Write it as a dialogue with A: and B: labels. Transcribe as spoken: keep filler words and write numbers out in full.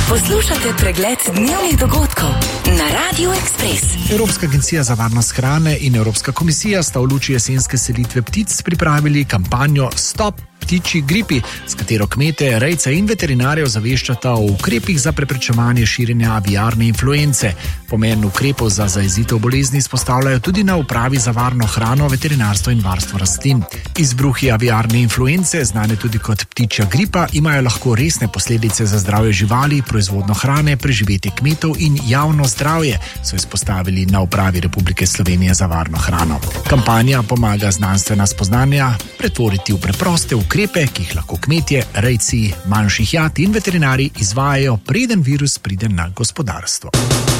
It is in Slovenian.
A: Poslušate pregled dnevnih dogodkov na Radiu Ekspres.
B: Evropska agencija za varnost hrane in Evropska komisija sta v luči jesenske selitve ptic pripravili kampanjo Stop ptičji gripi, s katero kmete, rejce in veterinarjev zaveščata o ukrepih za preprečevanje širjenja aviarne influence. Pomen ukrepov za zajezitev bolezni izpostavljajo tudi na Upravi za varno hrano, veterinarstvo in varstvo rastlin. Izbruhi aviarne influence, znane tudi kot ptičja gripa, imajo lahko resne posledice za zdravje živali, proizvodno hrane, preživetje kmetov in javno zdravje, so izpostavili na Upravi Republike Slovenije za varno hrano. Kampanja pomaga znanstvena spoznanja pretvoriti v preproste ukrepe, ki jih lahko kmetje, rejci, manjših jat in veterinari izvajajo, preden virus pride na gospodarstvo.